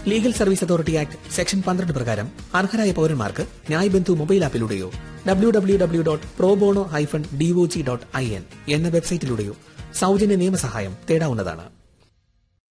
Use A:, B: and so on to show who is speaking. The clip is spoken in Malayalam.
A: Legal service authority act section 12 പ്രകാരം അർഹരായ പൌരന്മാർക്ക് ന്യായ് ബന്ധു മൊബൈൽ ആപ്പിലൂടെയോ www.probono-dog.in എന്ന വെബ്സൈറ്റിലൂടെയോ സൗജന്യ നിയമസഹായം തേടാവുന്നതാണ്.